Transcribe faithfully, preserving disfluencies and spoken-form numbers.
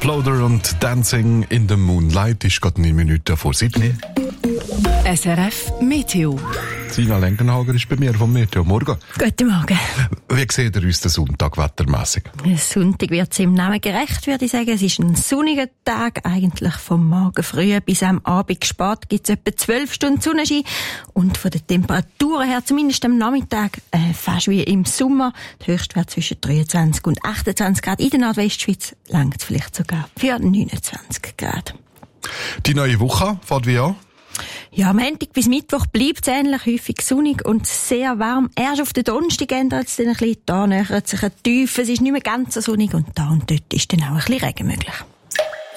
Uploader und Dancing in the Moonlight ist gerade neun Minuten vor sieben. S R F Meteo. Sina Lenkenhager ist bei mir vom Meteo. Morgen. Guten Morgen. Wie seht ihr uns den Sonntag wettermässig? Sonntag wird im Namen gerecht, würde ich sagen. Es ist ein sonniger Tag, eigentlich vom Morgen früh bis am Abend spät gibt es etwa zwölf Stunden Sonnenschein. Und von den Temperaturen her, zumindest am Nachmittag, äh, fast wie im Sommer. Die Höchstwert zwischen dreiundzwanzig und achtundzwanzig Grad. In der Nordwestschweiz langt es vielleicht sogar für neunundzwanzig Grad. Die neue Woche fährt wie an? Ja, am Montag bis Mittwoch bleibt es ähnlich häufig sonnig und sehr warm. Erst auf den Donnerstag ändert es dann ein bisschen. Da nähert sich ein Tief. Es ist nicht mehr ganz so sonnig und da und dort ist dann auch ein bisschen Regen möglich.